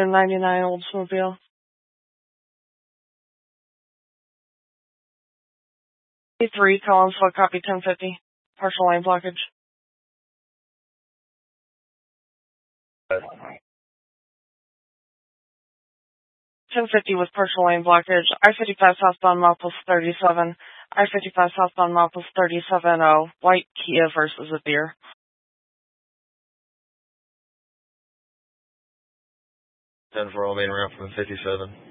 afternoon, 99 Oldsmobile. 3 Collins, what copy 1050? Partial line blockage. 1050 with partial lane blockage. I-55 southbound Malpas 37. I-55 southbound Malpas 37-0. White Kia versus a deer. 10-4 main ramp from 57.